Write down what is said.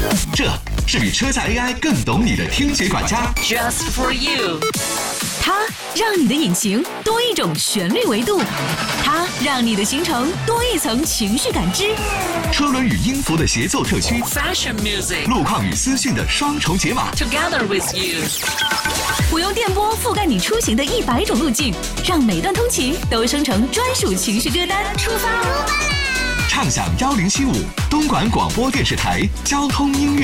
这是比车载 AI 更懂你的听觉管家 ，Just for you。 它让你的引擎多一种旋律维度，它让你的行程多一层情绪感知。 车轮与音符的协奏特区 ，Fashion music， 路况与资讯的双重解码 ，Together with you。 我用电波覆盖你出行的100种路径，让每段通勤都生成专属情绪歌单。出发啦！ 畅享1075东莞广播电视台交通音乐